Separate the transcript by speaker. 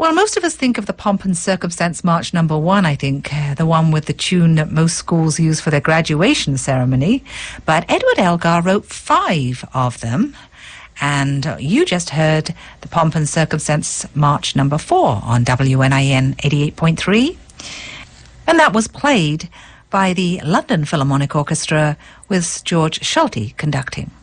Speaker 1: Well, most of us think of the Pomp and Circumstance March number 1, I think, the one with the tune that most schools use for their graduation ceremony. But Edward Elgar wrote 5 of them. And you just heard the Pomp and Circumstance March number 4 on WNIN 88.3. And that was played by the London Philharmonic Orchestra with George Schulte conducting.